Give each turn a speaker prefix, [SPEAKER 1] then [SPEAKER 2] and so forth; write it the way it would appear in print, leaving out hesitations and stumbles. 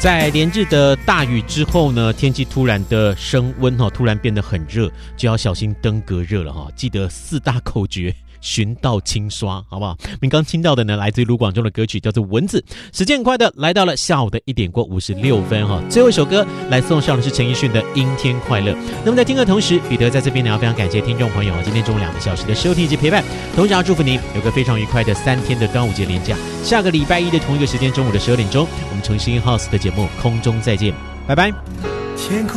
[SPEAKER 1] 在连日的大雨之后呢，天气突然的升温突然变得很热，就要小心登革热了哈。记得4大口诀，循道清刷，好不好？您刚听到的呢，来自于卢广仲的歌曲叫做《蚊子》。时间很快的来到了下午的1点过56分哈。最后一首歌来送上的是陈奕迅的《阴天快乐》。那么在听的同时，彼得在这边呢要非常感谢听众朋友今天中午2个小时的收听以及陪伴，同时要祝福您有个非常愉快的3天的端午节连假。下个礼拜一的同一个时间中午的12点钟，我们重新 House 的节目空中再见，拜拜。天空